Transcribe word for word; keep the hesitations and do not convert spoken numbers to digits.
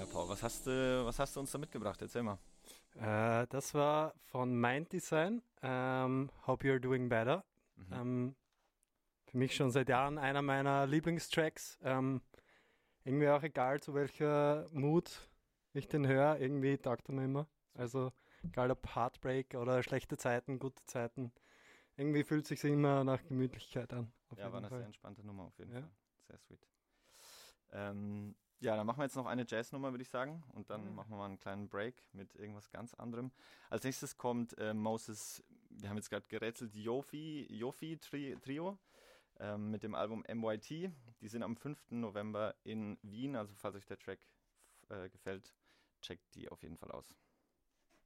Ja, Paul, was hast du, was hast du uns da mitgebracht? Erzähl mal. Äh, das war von Mind Design. Ähm, Hope You're Doing Better. Mhm. Ähm, für mich schon seit Jahren einer meiner Lieblingstracks. Ähm, irgendwie auch egal, zu welcher Mood ich den höre, irgendwie taugt er mir immer. Also egal ob Heartbreak oder schlechte Zeiten, gute Zeiten. Irgendwie fühlt sich immer nach Gemütlichkeit an. Auf Ja, war jeden eine sehr Fall. entspannte Nummer auf jeden Ja. Fall. Sehr sweet. Ähm, ja, dann machen wir jetzt noch eine Jazznummer, würde ich sagen. Und dann Ah. machen wir mal einen kleinen Break mit irgendwas ganz anderem. Als nächstes kommt äh, Moses, wir haben jetzt gerade gerätselt, Yofi, Yofi Tri Trio ähm, mit dem Album M Y T. Die sind am fünften November in Wien. Also falls euch der Track f- äh, gefällt, checkt die auf jeden Fall aus.